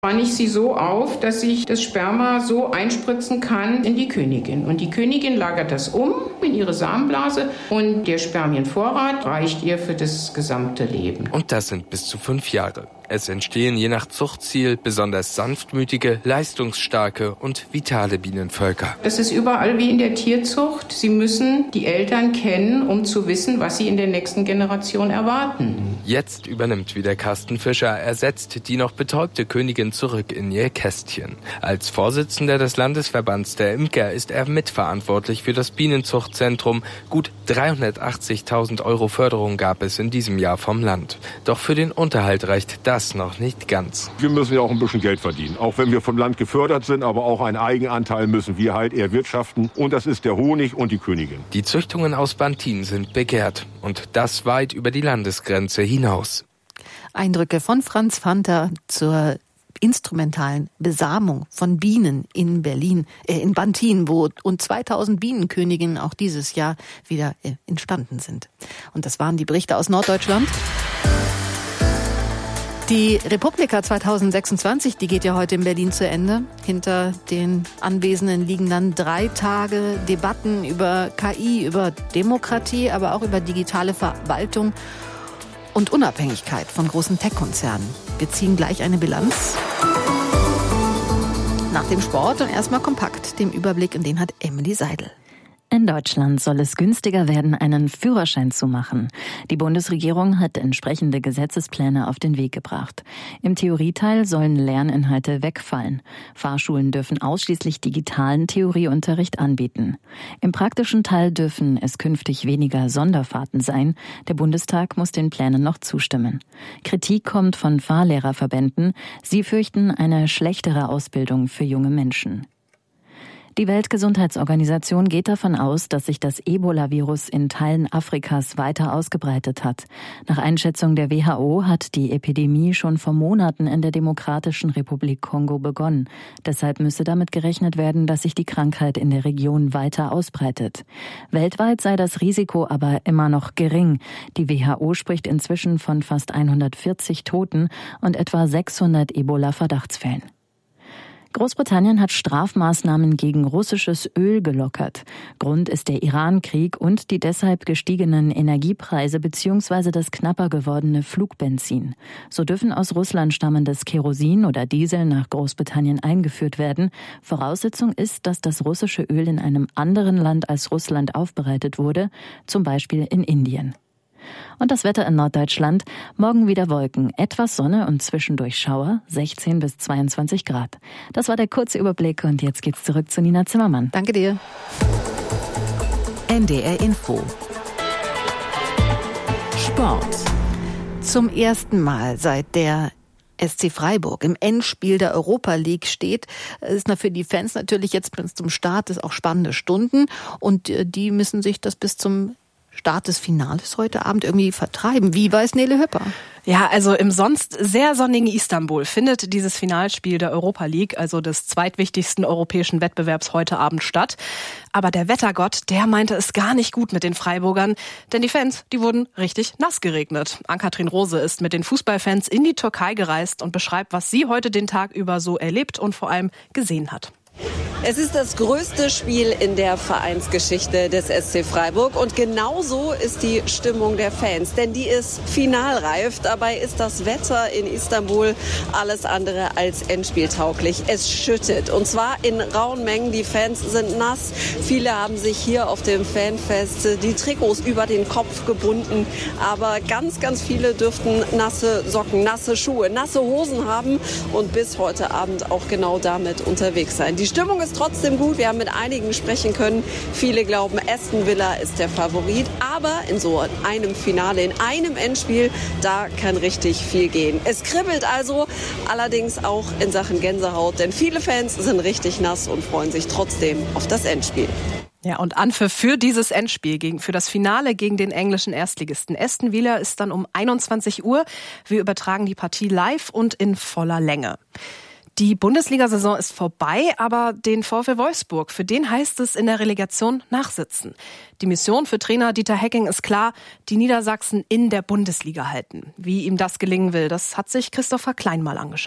Spanne ich sie so auf, dass ich das Sperma so einspritzen kann in die Königin. Und die Königin lagert das um in ihre Samenblase und der Spermienvorrat reicht ihr für das gesamte Leben. Und das sind bis zu 5 Jahre. Es entstehen je nach Zuchtziel besonders sanftmütige, leistungsstarke und vitale Bienenvölker. Das ist überall wie in der Tierzucht. Sie müssen die Eltern kennen, um zu wissen, was sie in der nächsten Generation erwarten. Jetzt übernimmt wieder Carsten Fischer, er setzt die noch betäubte Königin zurück in ihr Kästchen. Als Vorsitzender des Landesverbands der Imker ist er mitverantwortlich für das Bienenzuchtzentrum. Gut 380.000 € Förderung gab es in diesem Jahr vom Land. Doch für den Unterhalt reicht das noch nicht ganz. Wir müssen ja auch ein bisschen Geld verdienen. Auch wenn wir vom Land gefördert sind, aber auch einen Eigenanteil müssen wir halt erwirtschaften. Und das ist der Honig und die Königin. Die Züchtungen aus Bantin sind begehrt. Und das weit über die Landesgrenze hinaus. Eindrücke von Franz Fanter zur instrumentalen Besamung von Bienen in Berlin, in Bantin, wo und 2000 Bienenköniginnen auch dieses Jahr wieder entstanden sind. Und das waren die Berichte aus Norddeutschland. Die Republika 2026, die geht ja heute in Berlin zu Ende. Hinter den Anwesenden liegen dann 3 Tage Debatten über KI, über Demokratie, aber auch über digitale Verwaltung und Unabhängigkeit von großen Tech-Konzernen. Wir ziehen gleich eine Bilanz nach dem Sport und erstmal kompakt dem Überblick, und den hat Emily Seidel. In Deutschland soll es günstiger werden, einen Führerschein zu machen. Die Bundesregierung hat entsprechende Gesetzespläne auf den Weg gebracht. Im Theorieteil sollen Lerninhalte wegfallen. Fahrschulen dürfen ausschließlich digitalen Theorieunterricht anbieten. Im praktischen Teil dürfen es künftig weniger Sonderfahrten sein. Der Bundestag muss den Plänen noch zustimmen. Kritik kommt von Fahrlehrerverbänden. Sie fürchten eine schlechtere Ausbildung für junge Menschen. Die Weltgesundheitsorganisation geht davon aus, dass sich das Ebola-Virus in Teilen Afrikas weiter ausgebreitet hat. Nach Einschätzung der WHO hat die Epidemie schon vor Monaten in der Demokratischen Republik Kongo begonnen. Deshalb müsse damit gerechnet werden, dass sich die Krankheit in der Region weiter ausbreitet. Weltweit sei das Risiko aber immer noch gering. Die WHO spricht inzwischen von fast 140 Toten und etwa 600 Ebola-Verdachtsfällen. Großbritannien hat Strafmaßnahmen gegen russisches Öl gelockert. Grund ist der Iran-Krieg und die deshalb gestiegenen Energiepreise bzw. das knapper gewordene Flugbenzin. So dürfen aus Russland stammendes Kerosin oder Diesel nach Großbritannien eingeführt werden. Voraussetzung ist, dass das russische Öl in einem anderen Land als Russland aufbereitet wurde, zum Beispiel in Indien. Und das Wetter in Norddeutschland. Morgen wieder Wolken, etwas Sonne und zwischendurch Schauer, 16 bis 22 Grad. Das war der kurze Überblick und jetzt geht's zurück zu Nina Zimmermann. Danke dir. NDR Info. Sport. Zum ersten Mal seit der SC Freiburg im Endspiel der Europa League steht, ist für die Fans natürlich jetzt bis zum Start des auch spannende Stunden und die müssen sich das bis zum Start des Finales heute Abend irgendwie vertreiben. Wie weiß Nele Höpper? Ja, also im sonst sehr sonnigen Istanbul findet dieses Finalspiel der Europa League, also des zweitwichtigsten europäischen Wettbewerbs, heute Abend statt. Aber der Wettergott, der meinte es gar nicht gut mit den Freiburgern, denn die Fans, die wurden richtig nass geregnet. Ann-Kathrin Rose ist mit den Fußballfans in die Türkei gereist und beschreibt, was sie heute den Tag über so erlebt und vor allem gesehen hat. Es ist das größte Spiel in der Vereinsgeschichte des SC Freiburg und genauso ist die Stimmung der Fans, denn die ist finalreif. Dabei ist das Wetter in Istanbul alles andere als endspieltauglich. Es schüttet und zwar in rauen Mengen. Die Fans sind nass. Viele haben sich hier auf dem Fanfest die Trikots über den Kopf gebunden, aber ganz, ganz viele dürften nasse Socken, nasse Schuhe, nasse Hosen haben und bis heute Abend auch genau damit unterwegs sein. Die Stimmung ist trotzdem gut. Wir haben mit einigen sprechen können. Viele glauben, Aston Villa ist der Favorit. Aber in so einem Finale, in einem Endspiel, da kann richtig viel gehen. Es kribbelt also, allerdings auch in Sachen Gänsehaut. Denn viele Fans sind richtig nass und freuen sich trotzdem auf das Endspiel. Ja, und Anpfiff für dieses Endspiel, für das Finale gegen den englischen Erstligisten Aston Villa ist dann um 21 Uhr. Wir übertragen die Partie live und in voller Länge. Die Bundesliga-Saison ist vorbei, aber den VfL Wolfsburg, für den heißt es in der Relegation nachsitzen. Die Mission für Trainer Dieter Hecking ist klar, die Niedersachsen in der Bundesliga halten. Wie ihm das gelingen will, das hat sich Christopher Klein mal angeschaut.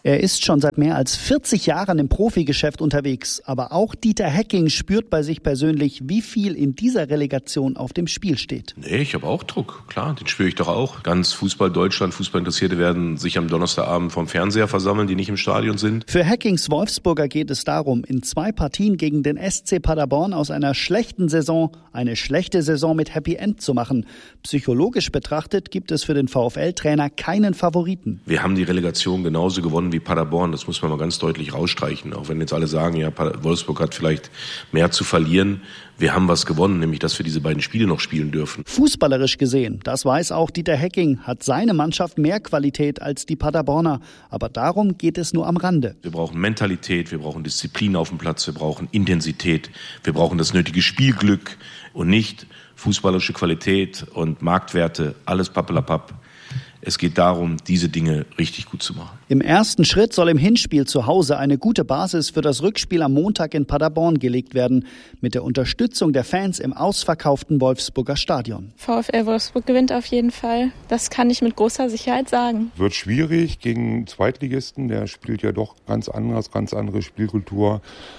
Er ist schon seit mehr als 40 Jahren im Profigeschäft unterwegs. Aber auch Dieter Hecking spürt bei sich persönlich, wie viel in dieser Relegation auf dem Spiel steht. Nee, ich habe auch Druck. Klar, den spüre ich doch auch. Ganz Fußball-Deutschland, Fußballinteressierte werden sich am Donnerstagabend vom Fernseher versammeln, die nicht im Stadion sind. Für Heckings Wolfsburger geht es darum, in 2 Partien gegen den SC Paderborn aus einer schlechten Saison eine schlechte Saison mit Happy End zu machen. Psychologisch betrachtet gibt es für den VfL-Trainer keinen Favoriten. Wir haben die Relegation genauso gewonnen wie Paderborn. Das muss man mal ganz deutlich rausstreichen. Auch wenn jetzt alle sagen, ja, Wolfsburg hat vielleicht mehr zu verlieren. Wir haben was gewonnen, nämlich dass wir diese beiden Spiele noch spielen dürfen. Fußballerisch gesehen, das weiß auch Dieter Hecking, hat seine Mannschaft mehr Qualität als die Paderborner. Aber darum geht es nur am Rande. Wir brauchen Mentalität, wir brauchen Disziplin auf dem Platz, wir brauchen Intensität, wir brauchen das nötige Spielglück und nicht fußballerische Qualität und Marktwerte, alles pappelapapp. Es geht darum, diese Dinge richtig gut zu machen. Im ersten Schritt soll im Hinspiel zu Hause eine gute Basis für das Rückspiel am Montag in Paderborn gelegt werden. Mit der Unterstützung der Fans im ausverkauften Wolfsburger Stadion. VfL Wolfsburg gewinnt auf jeden Fall. Das kann ich mit großer Sicherheit sagen. Wird schwierig gegen Zweitligisten. Der spielt ja doch ganz anders, ganz andere Spielkultur.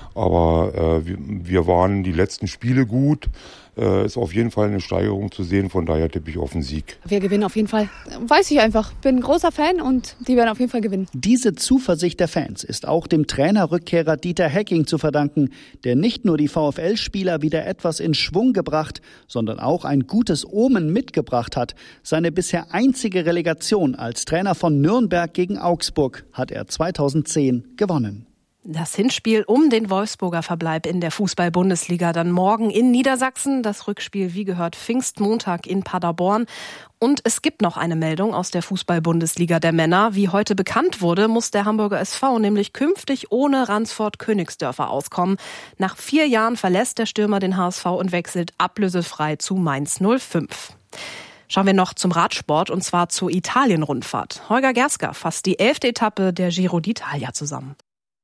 Aber wir waren die letzten Spiele gut. Ist auf jeden Fall eine Steigerung zu sehen, von daher tippe ich auf einen Sieg. Wir gewinnen auf jeden Fall. Weiß ich einfach. Bin ein großer Fan und die werden auf jeden Fall gewinnen. Diese Zuversicht der Fans ist auch dem Trainerrückkehrer Dieter Hecking zu verdanken, der nicht nur die VfL-Spieler wieder etwas in Schwung gebracht, sondern auch ein gutes Omen mitgebracht hat. Seine bisher einzige Relegation als Trainer von Nürnberg gegen Augsburg hat er 2010 gewonnen. Das Hinspiel um den Wolfsburger Verbleib in der Fußball-Bundesliga dann morgen in Niedersachsen. Das Rückspiel, wie gehört, Pfingstmontag in Paderborn. Und es gibt noch eine Meldung aus der Fußball-Bundesliga der Männer. Wie heute bekannt wurde, muss der Hamburger SV nämlich künftig ohne Ransford Königsdörfer auskommen. Nach 4 Jahren verlässt der Stürmer den HSV und wechselt ablösefrei zu Mainz 05. Schauen wir noch zum Radsport und zwar zur Italien-Rundfahrt. Holger Gerska fasst die 11. Etappe der Giro d'Italia zusammen.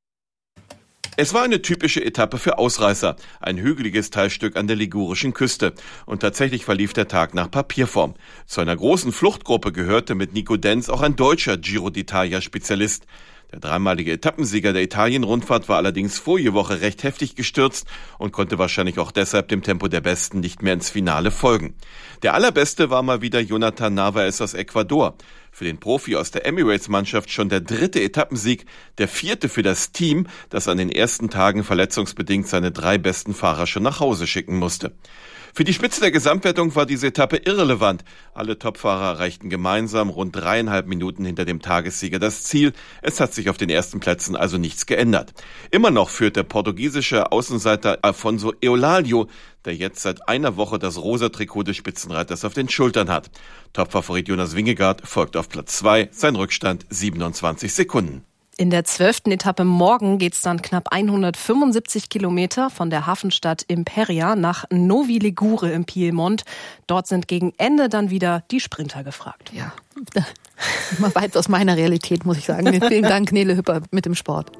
Es war eine typische Etappe für Ausreißer, ein hügeliges Teilstück an der ligurischen Küste. Und tatsächlich verlief der Tag nach Papierform. Zu einer großen Fluchtgruppe gehörte mit Nico Denz auch ein deutscher Giro d'Italia-Spezialist. Der dreimalige Etappensieger der Italien-Rundfahrt war allerdings vorige Woche recht heftig gestürzt und konnte wahrscheinlich auch deshalb dem Tempo der Besten nicht mehr ins Finale folgen. Der allerbeste war mal wieder Jonathan Narvaez aus Ecuador. Für den Profi aus der Emirates-Mannschaft schon der 3. Etappensieg, der 4. für das Team, das an den ersten Tagen verletzungsbedingt seine 3 besten Fahrer schon nach Hause schicken musste. Für die Spitze der Gesamtwertung war diese Etappe irrelevant. Alle Topfahrer erreichten gemeinsam rund 3,5 Minuten hinter dem Tagessieger das Ziel. Es hat sich auf den ersten Plätzen also nichts geändert. Immer noch führt der portugiesische Außenseiter Afonso Eulalio, der jetzt seit einer Woche das rosa Trikot des Spitzenreiters auf den Schultern hat. Topfavorit Jonas Vingegaard folgt auf Platz 2, sein Rückstand 27 Sekunden. In der 12. Etappe morgen geht's dann knapp 175 Kilometer von der Hafenstadt Imperia nach Novi Ligure im Piemont. Dort sind gegen Ende dann wieder die Sprinter gefragt. Ja, mal weit aus meiner Realität, muss ich sagen. Vielen Dank, Nele Hüpper mit dem Sport.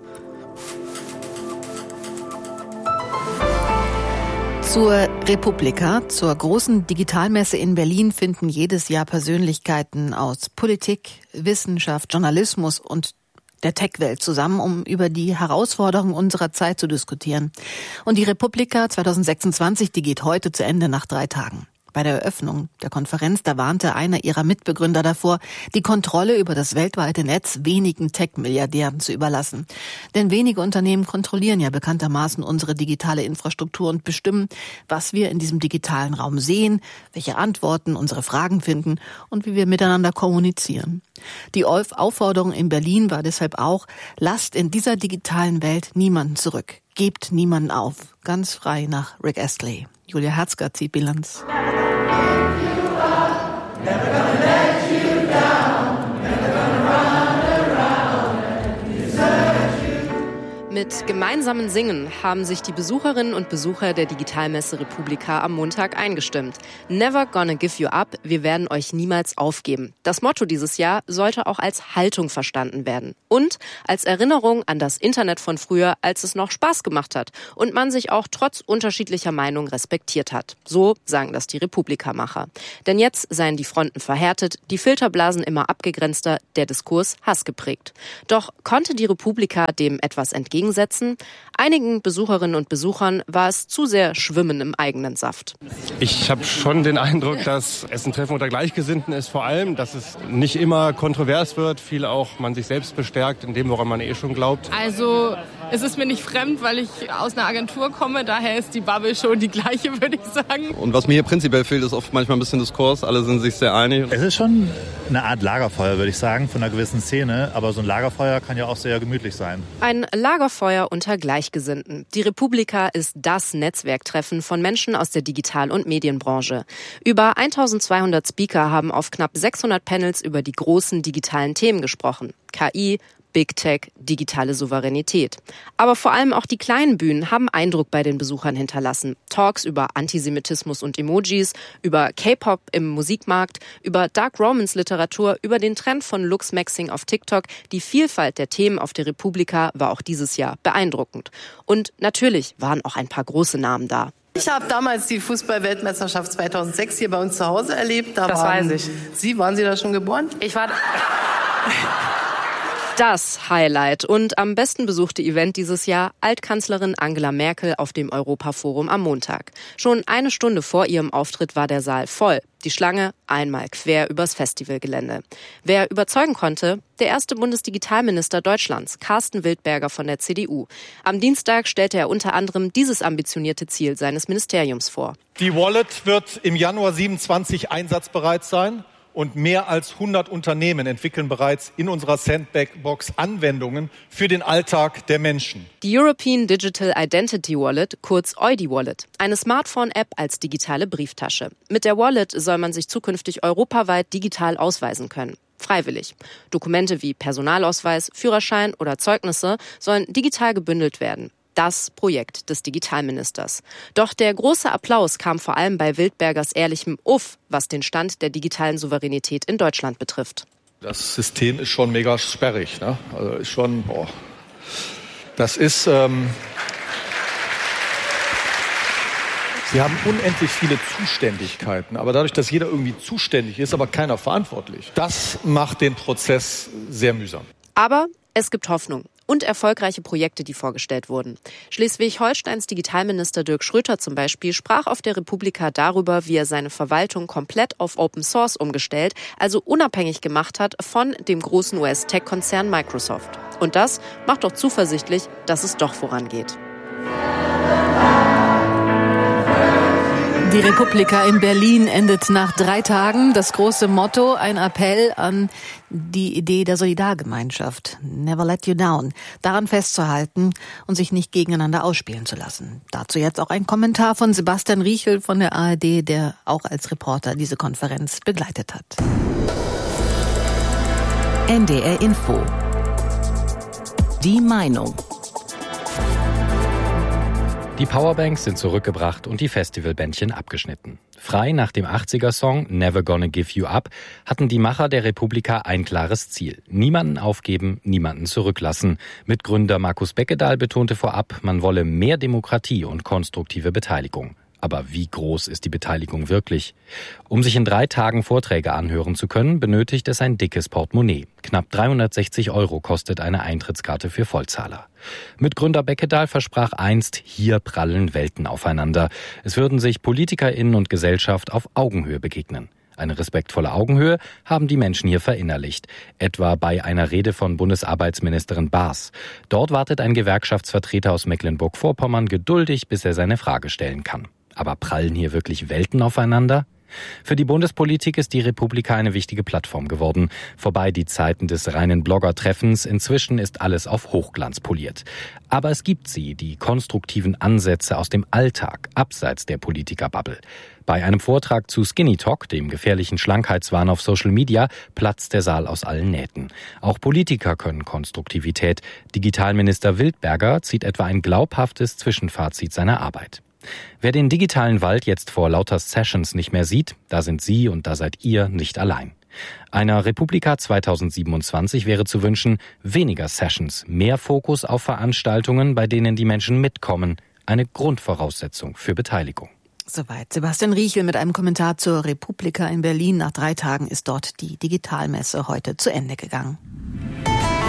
Zur Republika, zur großen Digitalmesse in Berlin, finden jedes Jahr Persönlichkeiten aus Politik, Wissenschaft, Journalismus und der Tech-Welt zusammen, um über die Herausforderungen unserer Zeit zu diskutieren. Und die Republika 2026, die geht heute zu Ende nach 3 Tagen. Bei der Eröffnung der Konferenz, da warnte einer ihrer Mitbegründer davor, die Kontrolle über das weltweite Netz wenigen Tech-Milliardären zu überlassen. Denn wenige Unternehmen kontrollieren ja bekanntermaßen unsere digitale Infrastruktur und bestimmen, was wir in diesem digitalen Raum sehen, welche Antworten unsere Fragen finden und wie wir miteinander kommunizieren. Die Aufforderung in Berlin war deshalb auch, lasst in dieser digitalen Welt niemanden zurück. Gebt niemanden auf. Ganz frei nach Rick Astley. Julia Herzger zieht Bilanz. Mit gemeinsamen Singen haben sich die Besucherinnen und Besucher der Digitalmesse Republika am Montag eingestimmt. Never gonna give you up, wir werden euch niemals aufgeben. Das Motto dieses Jahr sollte auch als Haltung verstanden werden. Und als Erinnerung an das Internet von früher, als es noch Spaß gemacht hat und man sich auch trotz unterschiedlicher Meinung respektiert hat. So sagen das die Republika-Macher. Denn jetzt seien die Fronten verhärtet, die Filterblasen immer abgegrenzter, der Diskurs hassgeprägt. Doch konnte die Republika dem etwas entgegensetzen? Einigen Besucherinnen und Besuchern war es zu sehr Schwimmen im eigenen Saft. Ich habe schon den Eindruck, dass es ein Treffen unter Gleichgesinnten ist, vor allem, dass es nicht immer kontrovers wird, viel auch man sich selbst bestärkt in dem, woran man schon glaubt. Also es ist mir nicht fremd, weil ich aus einer Agentur komme, daher ist die Bubble schon die gleiche, würde ich sagen. Und was mir hier prinzipiell fehlt, ist oft manchmal ein bisschen Diskurs, alle sind sich sehr einig. Es ist schon eine Art Lagerfeuer, würde ich sagen, von einer gewissen Szene, aber so ein Lagerfeuer kann ja auch sehr gemütlich sein. Ein Lagerfeuer unter Gleichgesinnten. Die Republika ist das Netzwerktreffen von Menschen aus der Digital- und Medienbranche. Über 1200 Speaker haben auf knapp 600 Panels über die großen digitalen Themen gesprochen. KI, Big Tech, digitale Souveränität. Aber vor allem auch die kleinen Bühnen haben Eindruck bei den Besuchern hinterlassen. Talks über Antisemitismus und Emojis, über K-Pop im Musikmarkt, über Dark Romance Literatur, über den Trend von Lux-Maxing auf TikTok. Die Vielfalt der Themen auf der Republika war auch dieses Jahr beeindruckend. Und natürlich waren auch ein paar große Namen da. Ich habe damals die Fußball-Weltmeisterschaft 2006 hier bei uns zu Hause erlebt. Das weiß ich. Waren Sie da schon geboren? Ich war... Das Highlight und am besten besuchte Event dieses Jahr, Altkanzlerin Angela Merkel auf dem Europaforum am Montag. Schon eine Stunde vor ihrem Auftritt war der Saal voll. Die Schlange einmal quer übers Festivalgelände. Wer überzeugen konnte? Der erste Bundesdigitalminister Deutschlands, Carsten Wildberger von der CDU. Am Dienstag stellte er unter anderem dieses ambitionierte Ziel seines Ministeriums vor. Die Wallet wird im Januar 27 einsatzbereit sein. Und mehr als 100 Unternehmen entwickeln bereits in unserer Sandbox Anwendungen für den Alltag der Menschen. Die European Digital Identity Wallet, kurz EUDI Wallet, eine Smartphone-App als digitale Brieftasche. Mit der Wallet soll man sich zukünftig europaweit digital ausweisen können. Freiwillig. Dokumente wie Personalausweis, Führerschein oder Zeugnisse sollen digital gebündelt werden. Das Projekt des Digitalministers. Doch der große Applaus kam vor allem bei Wildbergers ehrlichem Uff, was den Stand der digitalen Souveränität in Deutschland betrifft. Das System ist schon mega sperrig, ne? Also ist schon, das ist, Sie haben unendlich viele Zuständigkeiten, aber dadurch, dass jeder irgendwie zuständig ist, aber keiner verantwortlich, das macht den Prozess sehr mühsam. Aber es gibt Hoffnung. Und erfolgreiche Projekte, die vorgestellt wurden. Schleswig-Holsteins Digitalminister Dirk Schröter zum Beispiel sprach auf der Republika darüber, wie er seine Verwaltung komplett auf Open Source umgestellt, also unabhängig gemacht hat von dem großen US-Tech-Konzern Microsoft. Und das macht doch zuversichtlich, dass es doch vorangeht. Die Republika in Berlin endet nach 3 Tagen. Das große Motto, ein Appell an die Idee der Solidargemeinschaft. Never let you down. Daran festzuhalten und sich nicht gegeneinander ausspielen zu lassen. Dazu jetzt auch ein Kommentar von Sebastian Riechel von der ARD, der auch als Reporter diese Konferenz begleitet hat. NDR Info. Die Meinung. Die Powerbanks sind zurückgebracht und die Festivalbändchen abgeschnitten. Frei nach dem 80er-Song Never Gonna Give You Up hatten die Macher der Republika ein klares Ziel. Niemanden aufgeben, niemanden zurücklassen. Mitgründer Markus Beckedahl betonte vorab, man wolle mehr Demokratie und konstruktive Beteiligung. Aber wie groß ist die Beteiligung wirklich? Um sich in 3 Tagen Vorträge anhören zu können, benötigt es ein dickes Portemonnaie. Knapp 360 € kostet eine Eintrittskarte für Vollzahler. Mitgründer Beckedahl versprach einst, hier prallen Welten aufeinander. Es würden sich PolitikerInnen und Gesellschaft auf Augenhöhe begegnen. Eine respektvolle Augenhöhe haben die Menschen hier verinnerlicht. Etwa bei einer Rede von Bundesarbeitsministerin Baas. Dort wartet ein Gewerkschaftsvertreter aus Mecklenburg-Vorpommern geduldig, bis er seine Frage stellen kann. Aber prallen hier wirklich Welten aufeinander? Für die Bundespolitik ist die Republika eine wichtige Plattform geworden. Vorbei die Zeiten des reinen Bloggertreffens. Inzwischen ist alles auf Hochglanz poliert. Aber es gibt sie, die konstruktiven Ansätze aus dem Alltag, abseits der Politikerbubble. Bei einem Vortrag zu Skinny Talk, dem gefährlichen Schlankheitswahn auf Social Media, platzt der Saal aus allen Nähten. Auch Politiker können Konstruktivität. Digitalminister Wildberger zieht etwa ein glaubhaftes Zwischenfazit seiner Arbeit. Wer den digitalen Wald jetzt vor lauter Sessions nicht mehr sieht, da sind Sie und da seid ihr nicht allein. Einer Republika 2027 wäre zu wünschen, weniger Sessions, mehr Fokus auf Veranstaltungen, bei denen die Menschen mitkommen, eine Grundvoraussetzung für Beteiligung. Soweit Sebastian Riechel mit einem Kommentar zur Republika in Berlin. Nach 3 Tagen ist dort die Digitalmesse heute zu Ende gegangen.